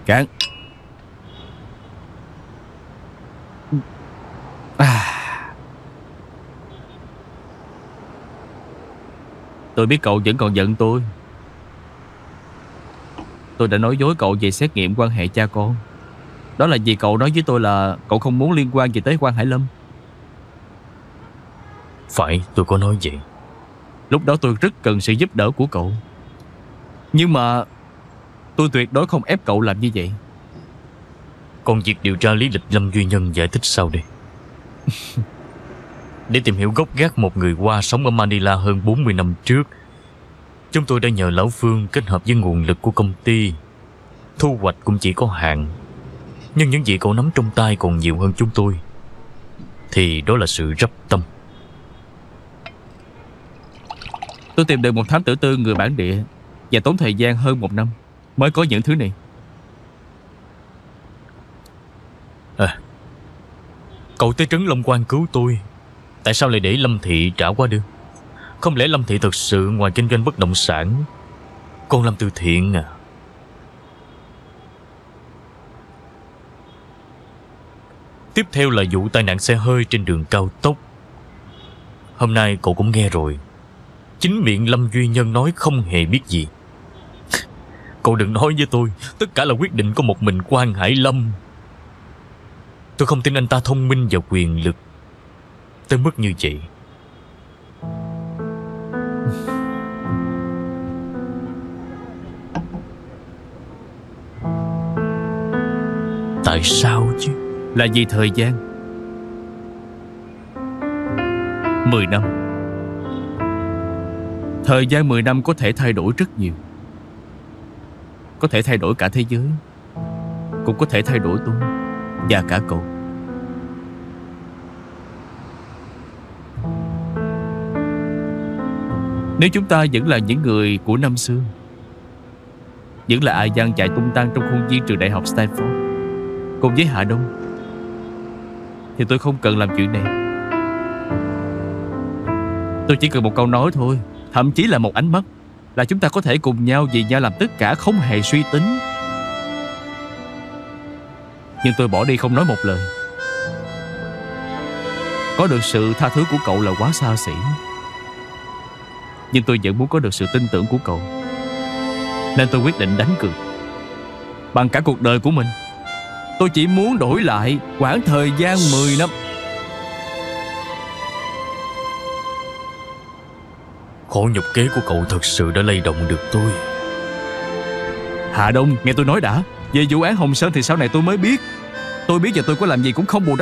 Cạn. Tôi biết cậu vẫn còn giận tôi. Tôi đã nói dối cậu về xét nghiệm quan hệ cha con. Đó là vì cậu nói với tôi là cậu không muốn liên quan gì tới Quan Hải Lâm. Phải, tôi có nói vậy. Lúc đó tôi rất cần sự giúp đỡ của cậu. Nhưng mà tôi tuyệt đối không ép cậu làm như vậy. Còn việc điều tra lý lịch Lâm Duy Nhân giải thích sau đây? Để tìm hiểu gốc gác một người Hoa sống ở Manila hơn 40 năm trước, chúng tôi đã nhờ Lão Phương kết hợp với nguồn lực của công ty. Thu hoạch cũng chỉ có hạn, nhưng những gì cậu nắm trong tay còn nhiều hơn chúng tôi. Thì đó là sự rắp tâm. Tôi tìm được một thám tử tư người bản địa và tốn thời gian hơn 1 năm mới có những thứ này. Cậu tới trấn Long Quang cứu tôi, tại sao lại để Lâm Thị trả qua đường? Không lẽ Lâm Thị thật sự ngoài kinh doanh bất động sản còn làm từ thiện à? Tiếp theo là vụ tai nạn xe hơi trên đường cao tốc. Hôm nay cậu cũng nghe rồi. Chính miệng Lâm Duy Nhân nói không hề biết gì. Cậu đừng nói với tôi tất cả là quyết định của một mình Quan Hải Lâm. Tôi không tin anh ta thông minh và quyền lực tới mức như vậy. Tại sao chứ? Là vì thời gian. 10 năm. Thời gian 10 năm có thể thay đổi rất nhiều. Có thể thay đổi cả thế giới, cũng có thể thay đổi tôi và cả cậu. Nếu chúng ta vẫn là những người của năm xưa, vẫn là ai gian chạy tung tăng trong khuôn viên trường đại học Stanford cùng với Hạ Đông, thì tôi không cần làm chuyện này. Tôi chỉ cần một câu nói thôi, thậm chí là một ánh mắt, là chúng ta có thể cùng nhau vì nhau làm tất cả, không hề suy tính. Nhưng tôi bỏ đi không nói một lời. Có được sự tha thứ của cậu là quá xa xỉ, nhưng tôi vẫn muốn có được sự tin tưởng của cậu, nên tôi quyết định đánh cược bằng cả cuộc đời của mình. Tôi chỉ muốn đổi lại khoảng thời gian 10 năm. Khổ nhục kế của cậu thật sự đã lay động được tôi. Hạ Đông, nghe tôi nói đã. Về vụ án Hồng Sơn thì sau này tôi mới biết. Tôi biết và tôi có làm gì cũng không bù đắp